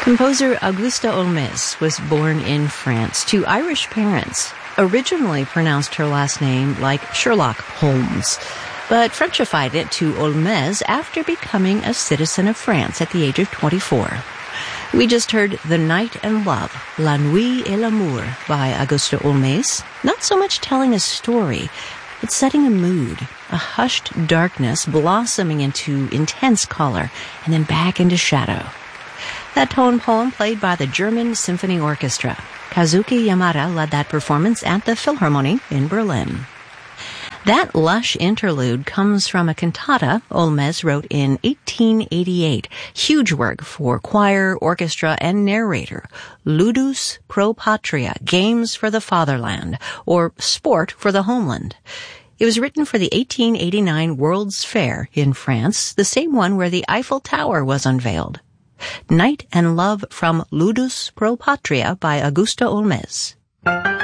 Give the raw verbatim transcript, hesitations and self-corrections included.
Composer Augusta Olmez was born in France to Irish parents. Originally pronounced her last name like Sherlock Holmes, but Frenchified it to Olmez after becoming a citizen of France at the age of twenty-four. We just heard The Night and Love, La Nuit et l'Amour by Augusta Olmez, not so much telling a story, but setting a mood, a hushed darkness blossoming into intense color and then back into shadow. That tone poem played by the German Symphony Orchestra. Kazuki Yamada led that performance at the Philharmonie in Berlin. That lush interlude comes from a cantata Olmez wrote in eighteen eighty-eight. Huge work for choir, orchestra, and narrator. Ludus pro patria, Games for the Fatherland, or Sport for the Homeland. It was written for the eighteen eighty-nine World's Fair in France, the same one where the Eiffel Tower was unveiled. Night and Love from Ludus pro Patria by Augusta Olmez.